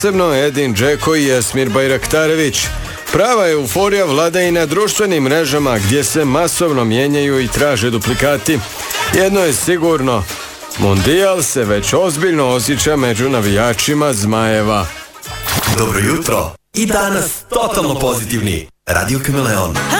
posebno Edin Džeko i Esmir Bajraktarević. Prava euforija vlada i na društvenim mrežama gdje se masovno mijenjaju i traže duplikati. Jedno je sigurno, Mundijal se već ozbiljno osjeća među navijačima Zmajeva. Dobro jutro i danas totalno pozitivni Radio Kameleon.